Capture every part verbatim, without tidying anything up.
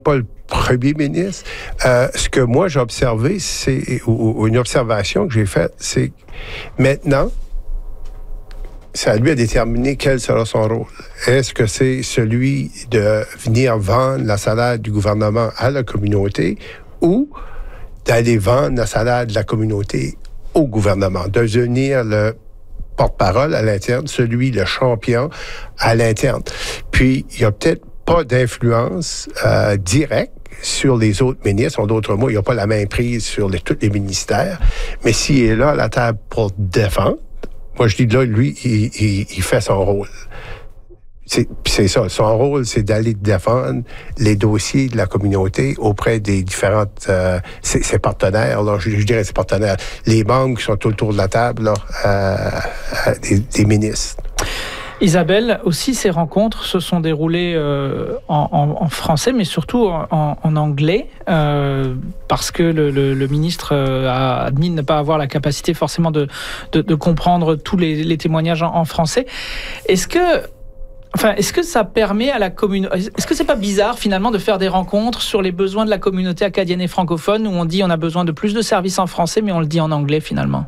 pas le premier ministre. Euh, ce que moi j'ai observé, c'est ou, ou une observation que j'ai faite, c'est que maintenant, c'est à lui à déterminer quel sera son rôle. Est-ce que c'est celui de venir vendre la salade du gouvernement à la communauté ou d'aller vendre la salade de la communauté au gouvernement, de devenir le porte-parole à l'interne, celui, le champion à l'interne. Puis, il y a peut-être pas d'influence euh, directe sur les autres ministres. En d'autres mots, il n'y a pas la main prise sur les, tous les ministères. Mais s'il est là à la table pour défendre, moi je dis là, lui, il, il, il fait son rôle. C'est, c'est ça. Son rôle, c'est d'aller défendre les dossiers de la communauté auprès des différentes euh, ses, ses partenaires. Là, je, je dirais ses partenaires, les membres qui sont tout autour de la table, là, euh, euh, des, des ministres. Isabelle, aussi ces rencontres se sont déroulées euh, en, en, en français, mais surtout en, en anglais, euh, parce que le, le, le ministre a admis ne pas avoir la capacité forcément de, de, de comprendre tous les, les témoignages en, en français. Est-ce que, enfin, est-ce que ça permet à la communauté, est-ce que c'est pas bizarre finalement de faire des rencontres sur les besoins de la communauté acadienne et francophone, où on dit on a besoin de plus de services en français, mais on le dit en anglais finalement?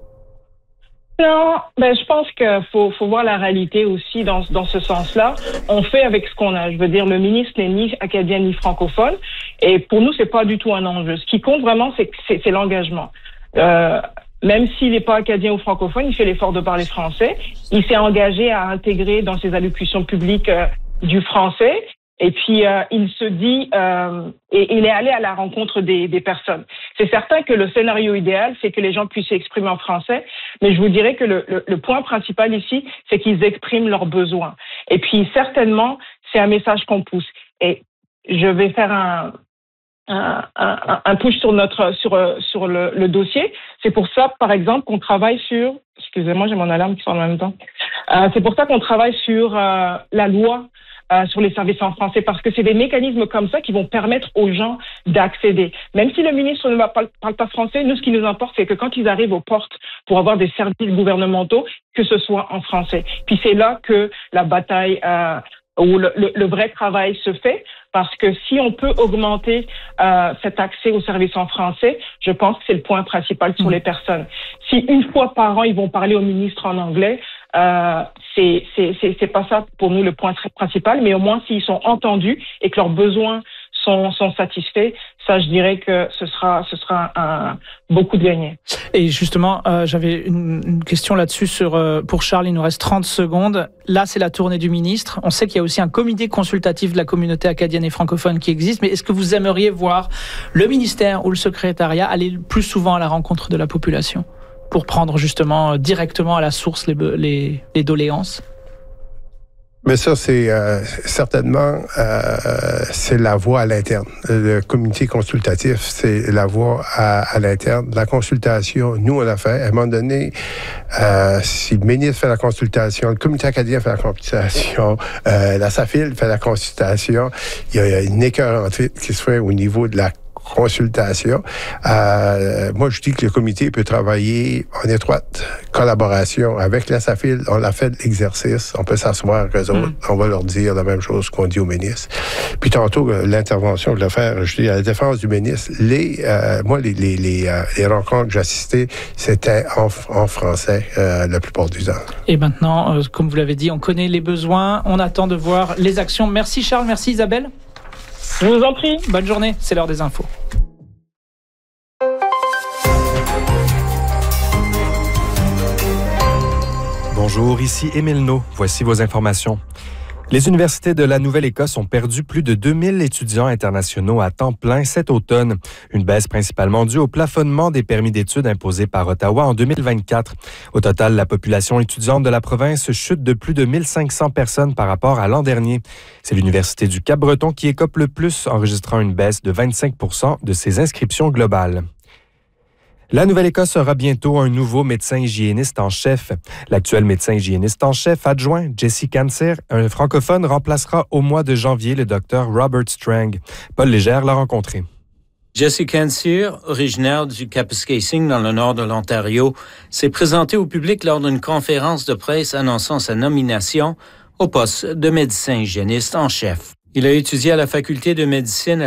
Non, ben je pense qu'il faut, faut voir la réalité aussi dans, dans ce sens-là. On fait avec ce qu'on a. Je veux dire, le ministre n'est ni acadien ni francophone, et pour nous, c'est pas du tout un enjeu. Ce qui compte vraiment, c'est, c'est, c'est l'engagement. Euh, même s'il n'est pas acadien ou francophone, il fait l'effort de parler français. Il s'est engagé à intégrer dans ses allocutions publiques euh, du français. Et puis, euh, il se dit, euh, et il est allé à la rencontre des, des personnes. C'est certain que le scénario idéal, c'est que les gens puissent s'exprimer en français, mais je vous dirais que le, le, le point principal ici, c'est qu'ils expriment leurs besoins. Et puis, certainement, c'est un message qu'on pousse. Et je vais faire un, un, un, un push sur notre, sur, sur le, le dossier. C'est pour ça, par exemple, qu'on travaille sur, excusez-moi, j'ai mon alarme qui sonne en même temps. Euh, c'est pour ça qu'on travaille sur euh, la loi Euh, sur les services en français, parce que c'est des mécanismes comme ça qui vont permettre aux gens d'accéder. Même si le ministre ne parle, parle pas français, nous, ce qui nous importe, c'est que quand ils arrivent aux portes pour avoir des services gouvernementaux, que ce soit en français. Puis c'est là que la bataille euh, ou le, le, le vrai travail se fait, parce que si on peut augmenter euh, cet accès aux services en français, je pense que c'est le point principal sur les personnes. Si une fois par an, ils vont parler au ministre en anglais, Euh, c'est, c'est, c'est, c'est pas ça pour nous le point très principal, mais au moins s'ils sont entendus et que leurs besoins sont, sont satisfaits, ça je dirais que ce sera, ce sera un, beaucoup de gagné. Et justement, euh, j'avais une, une question là-dessus sur, euh, pour Charles, il nous reste trente secondes. Là, c'est la tournée du ministre. On sait qu'il y a aussi un comité consultatif de la communauté acadienne et francophone qui existe, mais est-ce que vous aimeriez voir le ministère ou le secrétariat aller plus souvent à la rencontre de la population pour prendre justement directement à la source les, les, les doléances? Mais ça, c'est euh, certainement euh, c'est la voie à l'interne. Le comité consultatif, c'est la voie à, à l'interne. La consultation, nous, on l'a fait. À un moment donné, euh, si le ministre fait la consultation, le comité acadien fait la consultation, euh, la SAFIL fait la consultation, il y a une écœurante qui se fait au niveau de la consultation. Euh, moi, je dis que le comité peut travailler en étroite collaboration avec la SAFIL. On l'a fait l'exercice. On peut s'asseoir avec eux autres. Mm. On va leur dire la même chose qu'on dit au ministre. Puis tantôt, l'intervention que je vais faire, je dis à la défense du ministre, les, euh, moi, les, les, les, euh, les rencontres que j'assistais, c'était en, en français euh, la plupart du temps. Et maintenant, euh, comme vous l'avez dit, on connaît les besoins. On attend de voir les actions. Merci Charles, merci Isabelle. Je vous en prie. Bonne journée, c'est l'heure des infos. Bonjour, ici Émile No. Voici vos informations. Les universités de la Nouvelle-Écosse ont perdu plus de deux mille étudiants internationaux à temps plein cet automne. Une baisse principalement due au plafonnement des permis d'études imposés par Ottawa en deux mille vingt-quatre. Au total, la population étudiante de la province chute de plus de mille cinq cents personnes par rapport à l'an dernier. C'est l'Université du Cap-Breton qui écope le plus, enregistrant une baisse de vingt-cinq pour cent de ses inscriptions globales. La Nouvelle-Écosse aura bientôt un nouveau médecin hygiéniste en chef. L'actuel médecin hygiéniste en chef adjoint, Jesse Cancer, un francophone, remplacera au mois de janvier le docteur Robert Strang. Paul Légère l'a rencontré. Jesse Cancer, originaire du Kapuskasing dans le nord de l'Ontario, s'est présenté au public lors d'une conférence de presse annonçant sa nomination au poste de médecin hygiéniste en chef. Il a étudié à la faculté de médecine